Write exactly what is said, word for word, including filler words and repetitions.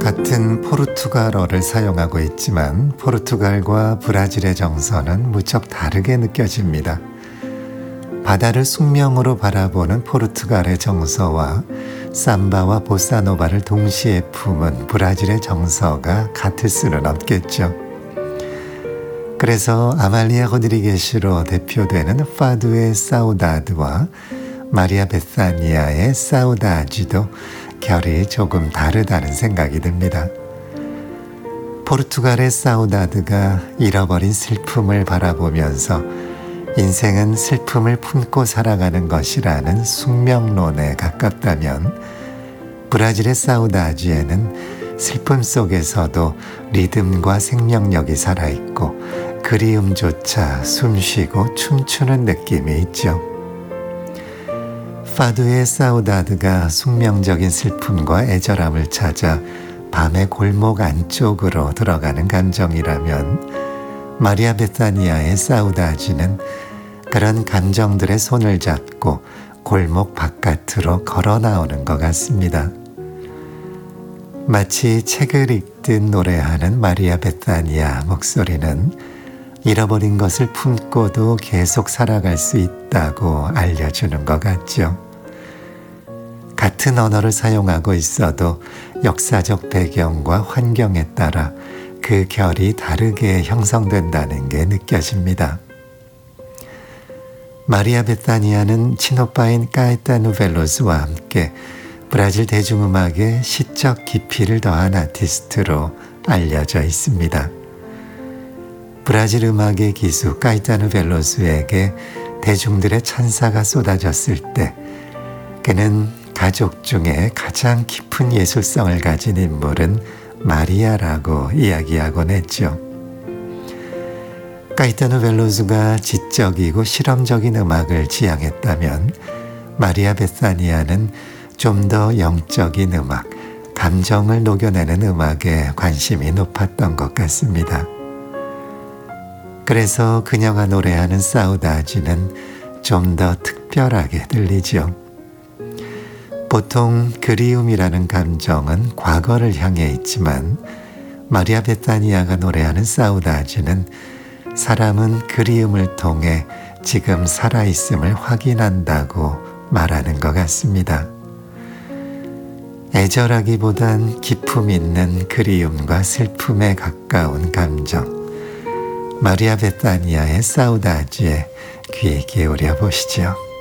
같은 포르투갈어를 사용하고 있지만 포르투갈과 브라질의 정서는 무척 다르게 느껴집니다. 바다를 숙명으로 바라보는 포르투갈의 정서와 삼바와 보사노바를 동시에 품은 브라질의 정서가 같을 수는 없겠죠. 그래서 아말리아 호드리게시로 대표되는 파두의 사우다드와 마리아 베사니아의 사우다지도 결이 조금 다르다는 생각이 듭니다. 포르투갈의 사우다드가 잃어버린 슬픔을 바라보면서 인생은 슬픔을 품고 살아가는 것이라는 숙명론에 가깝다면, 브라질의 사우다지에는 슬픔 속에서도 리듬과 생명력이 살아있고 그리움조차 숨쉬고 춤추는 느낌이 있죠. 파두의 사우다드가 숙명적인 슬픔과 애절함을 찾아 밤의 골목 안쪽으로 들어가는 감정이라면, 마리아 베사니아의 사우다지는 그런 감정들의 손을 잡고 골목 바깥으로 걸어 나오는 것 같습니다. 마치 책을 읽듯 노래하는 마리아 베사니아 목소리는 잃어버린 것을 품고도 계속 살아갈 수 있다고 알려주는 것 같죠. 같은 언어를 사용하고 있어도 역사적 배경과 환경에 따라 그 결이 다르게 형성된다는 게 느껴집니다. 마리아 베사니아는 친오빠인 까에타누 벨로스와 함께 브라질 대중음악의 시적 깊이를 더한 아티스트로 알려져 있습니다. 브라질 음악의 기수 까에타누 벨로스에게 대중들의 찬사가 쏟아졌을 때 그는 가족 중에 가장 깊은 예술성을 가진 인물은 마리아라고 이야기하곤 했죠. 까에타누 벨로스가 지적이고 실험적인 음악을 지향했다면, 마리아 베사니아는 좀 더 영적인 음악, 감정을 녹여내는 음악에 관심이 높았던 것 같습니다. 그래서 그녀가 노래하는 사우다지는 좀 더 특별하게 들리죠. 보통 그리움이라는 감정은 과거를 향해 있지만, 마리아 베사니아가 노래하는 사우다지는 사람은 그리움을 통해 지금 살아있음을 확인한다고 말하는 것 같습니다. 애절하기보단 기품 있는 그리움과 슬픔에 가까운 감정, 마리아 베사니아의 사우다지에 귀 기울여 보시죠.